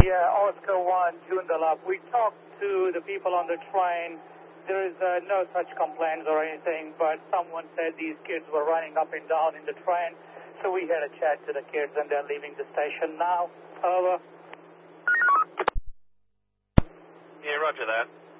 Yeah, Oscar 1, Joondalup. We talked to the people on the train. There is no such complaints or anything, but someone said these kids were running up and down in the train, so we had a chat to the kids, and they're leaving the station now. Over. Yeah, roger that.